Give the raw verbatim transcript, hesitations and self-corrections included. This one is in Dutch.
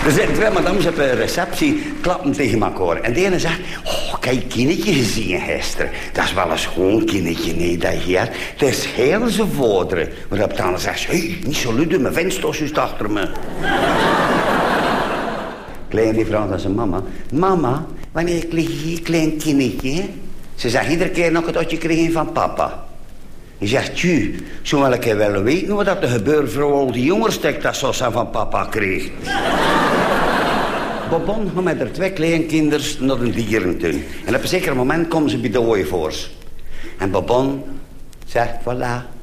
Er zijn twee madames op een receptie, klappen tegen elkaar. En de ene zegt, oh, kijk, kindetje gezien gisteren. Dat is wel een schoon kindetje, nee, dat hier. Het is heel zijn voderen. Maar op de andere zegt, hé, hey, niet zo luid, mijn venstosjes achter me. Klein die vraagt aan zijn mama, mama, wanneer kreeg je klein kindetje? Ze zegt iedere keer nog dat je kreeg van papa. Hij zegt, tju, zo wil ik wel weten wat er gebeurt voor al die jongerstek dat zo van papa kreeg. Bobon gaat met haar twee kleinkinders naar een dierentuin. En op een zeker moment komen ze bij de ooievaars. En Bobon zegt, voilà,